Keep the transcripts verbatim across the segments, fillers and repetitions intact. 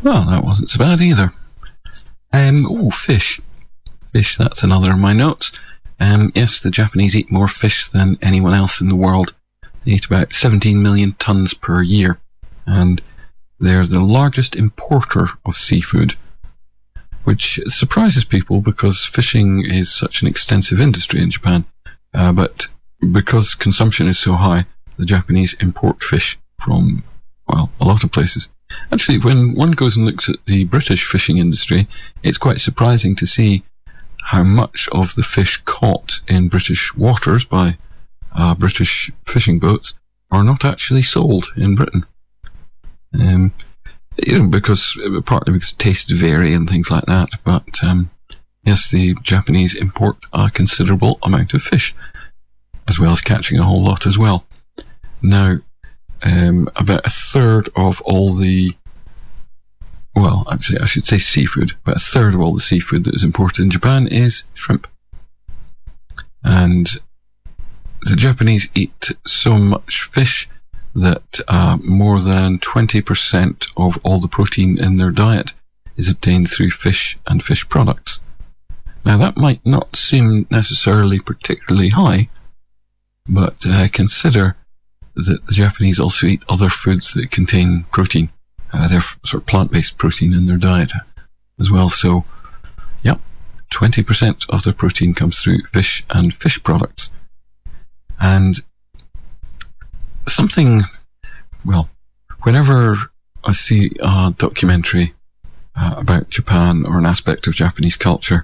Well, that wasn't so bad either. Um, oh, fish. Fish, that's another of my notes. Um, yes, the Japanese eat more fish than anyone else in the world. They eat about seventeen million tons per year. And they're the largest importer of seafood, which surprises people because fishing is such an extensive industry in Japan. Uh, but because consumption is so high, the Japanese import fish from, well, a lot of places. Actually, when one goes and looks at the British fishing industry, it's quite surprising to see how much of the fish caught in British waters by uh, British fishing boats are not actually sold in Britain. Um, you know, because partly because tastes vary and things like that, but um, yes, the Japanese import a considerable amount of fish, as well as catching a whole lot as well. Now, um, about a third of all the, well, actually, I should say seafood, about a third of all the seafood that is imported in Japan is shrimp. And the Japanese eat so much fish that uh, more than twenty percent of all the protein in their diet is obtained through fish and fish products. Now, that might not seem necessarily particularly high, but uh, consider that the Japanese also eat other foods that contain protein. Uh, they're sort of plant-based protein in their diet as well. So, yeah, twenty percent of their protein comes through fish and fish products. And something, well, whenever I see a documentary uh, about Japan or an aspect of Japanese culture,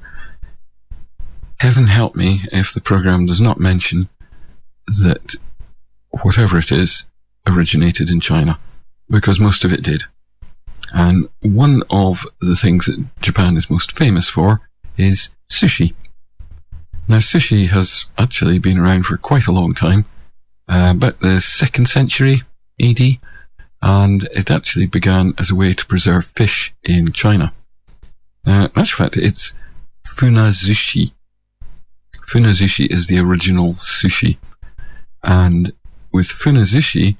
heaven help me if the program does not mention that whatever it is originated in China, because most of it did. And one of the things that Japan is most famous for is sushi. Now, sushi has actually been around for quite a long time, uh, about the second century A D, and it actually began as a way to preserve fish in China. Now, in actual fact, it's funazushi. Funazushi is the original sushi. And with funazushi,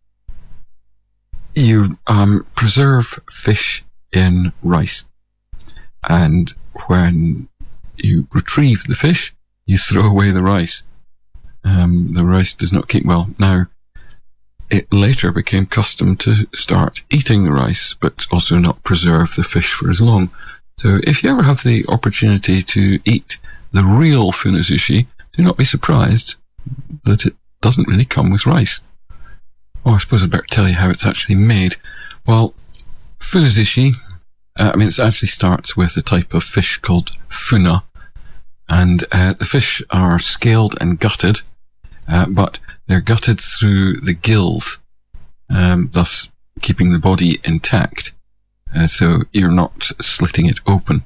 you um, preserve fish in rice. And when you retrieve the fish, you throw away the rice. Um, the rice does not keep well. Now, it later became custom to start eating the rice, but also not preserve the fish for as long. So if you ever have the opportunity to eat the real funazushi, do not be surprised that it doesn't really come with rice. Oh, I suppose I'd better tell you how it's actually made. Well, funazushi, uh, I mean, it actually starts with a type of fish called funa, and uh, the fish are scaled and gutted, uh, but they're gutted through the gills, um, thus keeping the body intact, uh, so you're not slitting it open.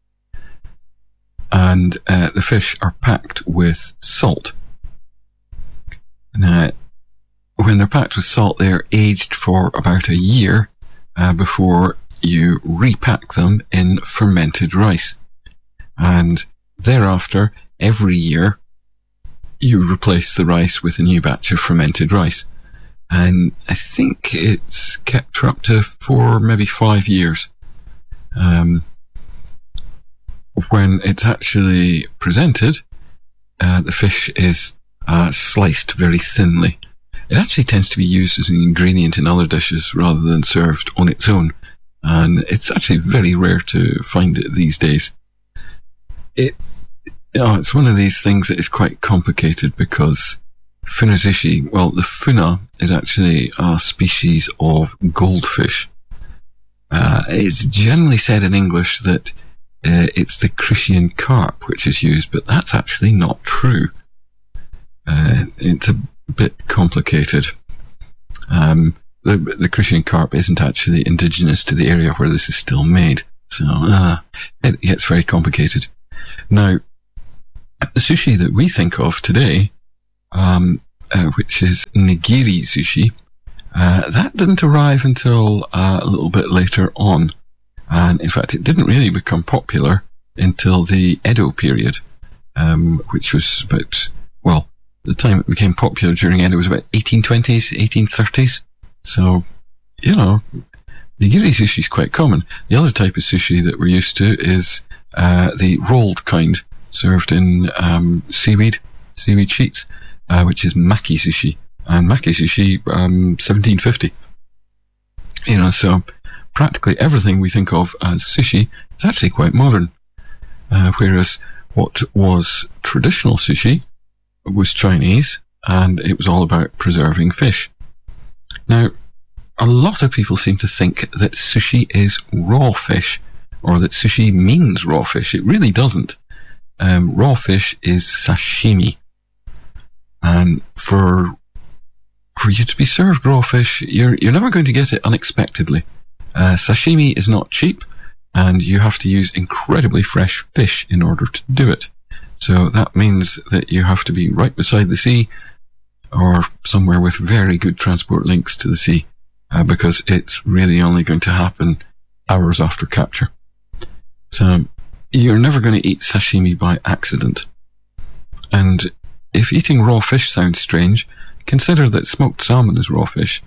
And uh, the fish are packed with salt. Now, when they're packed with salt, they're aged for about a year uh, before you repack them in fermented rice. And thereafter, every year, you replace the rice with a new batch of fermented rice. And I think it's kept for up to four, maybe five years. Um, when it's actually presented, uh, the fish is uh, sliced very thinly. It actually tends to be used as an ingredient in other dishes rather than served on its own. And it's actually very rare to find it these days. It, you know, it's one of these things that is quite complicated because funazushi, well, the funa is actually a species of goldfish. Uh, it's generally said in English that uh, it's the Crucian carp which is used, but that's actually not true. Uh, it's a bit complicated. Um, the, the Crucian carp isn't actually indigenous to the area where this is still made. So, uh, it gets very complicated. Now, the sushi that we think of today, um, uh, which is nigiri sushi, uh, that didn't arrive until uh, a little bit later on. And in fact, it didn't really become popular until the Edo period, um, which was about, well, the time it became popular during Edo was about eighteen twenties, eighteen thirties. So, you know, Nigiri sushi is quite common. The other type of sushi that we're used to is uh, the rolled kind, served in um, seaweed, seaweed sheets, uh, which is maki sushi. And maki sushi, um, seventeen fifty. You know, so practically everything we think of as sushi is actually quite modern. Uh, whereas what was traditional sushi was Chinese, and it was all about preserving fish. Now, a lot of people seem to think that sushi is raw fish, or that sushi means raw fish. It really doesn't. Um, raw fish is sashimi. And for for you to be served raw fish, you're you're never going to get it unexpectedly. Uh, sashimi is not cheap, and you have to use incredibly fresh fish in order to do it. So that means that you have to be right beside the sea, or somewhere with very good transport links to the sea, uh, because it's really only going to happen hours after capture. So you're never going to eat sashimi by accident. And if eating raw fish sounds strange, consider that smoked salmon is raw fish.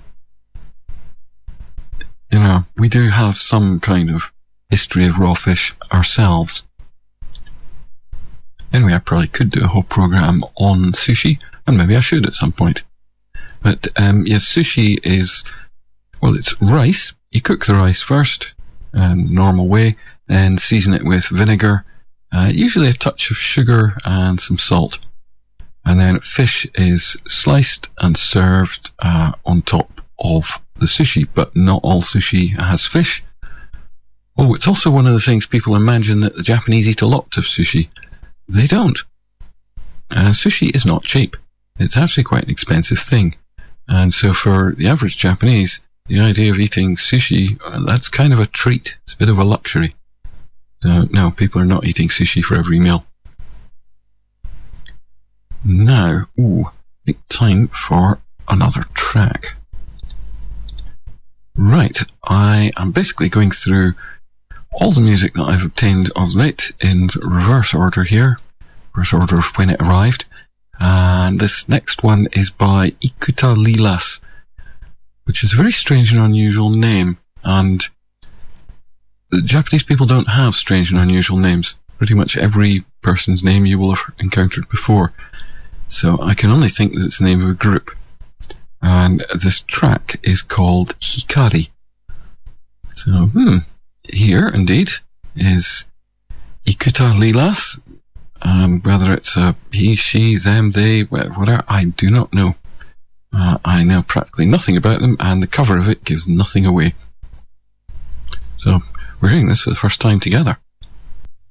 You know, we do have some kind of history of raw fish ourselves. Anyway, I probably could do a whole program on sushi, and maybe I should at some point. But, um, yes, sushi is, well, it's rice. You cook the rice first, um, normal way, then season it with vinegar, uh, usually a touch of sugar and some salt. And then fish is sliced and served uh, on top of the sushi, but not all sushi has fish. Oh, it's also one of the things people imagine that the Japanese eat a lot of sushi. They don't. Uh, sushi is not cheap. It's actually quite an expensive thing. And so for the average Japanese, the idea of eating sushi, uh, that's kind of a treat. It's a bit of a luxury. So no, people are not eating sushi for every meal. Now, ooh, it's time for another track. Right, I am basically going through all the music that I've obtained of late in reverse order here, reverse order of when it arrived. And this next one is by Ikuta Lilas, which is a very strange and unusual name. And the Japanese people don't have strange and unusual names. Pretty much every person's name you will have encountered before. So I can only think that it's the name of a group. And this track is called Hikari. So, hmm, here indeed is Ikuta Lilas. Um, whether it's a he, she, them, they, whatever, I do not know. Uh, I know practically nothing about them, and the cover of it gives nothing away. So, we're hearing this for the first time together.